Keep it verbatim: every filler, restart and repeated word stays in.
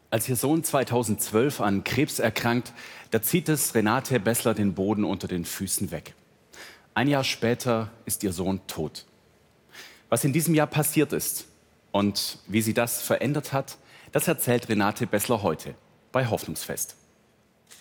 Als ihr Sohn zweitausendzwölf an Krebs erkrankt, da zieht es Renate Bessler den Boden unter den Füßen weg. Ein Jahr später ist ihr Sohn tot. Was in diesem Jahr passiert ist und wie sie das verändert hat, das erzählt Renate Bessler heute bei Hoffnungsfest.